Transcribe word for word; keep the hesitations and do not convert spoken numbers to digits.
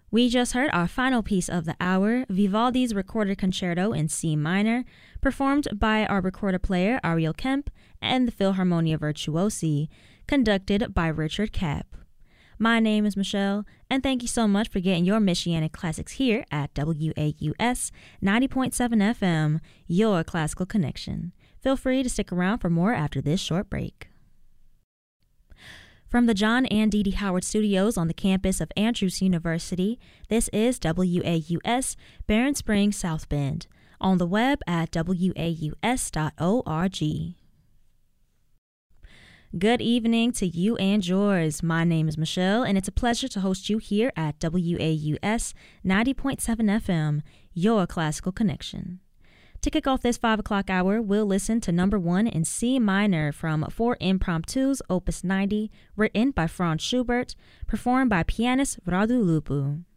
We just heard our final piece of the hour, Vivaldi's Recorded Concerto in C minor, performed by our recorder player Ariel Kemp and the Philharmonia Virtuosi, conducted by Richard Kapp. My name is Michelle, and thank you so much for getting your Michiana classics here at W A U S ninety point seven F M, your classical connection. Feel free to stick around for more after this short break. From the John and Dee Dee Howard Studios on the campus of Andrews University, this is W A U S Barron Springs South Bend, on the web at W A U S dot org. Good evening to you and yours. My name is Michelle, and it's a pleasure to host you here at W A U S ninety point seven F M, your classical connection. To kick off this five o'clock hour, we'll listen to number one in C minor from Four Impromptus, Opus ninety, written by Franz Schubert, performed by pianist Radu Lupu.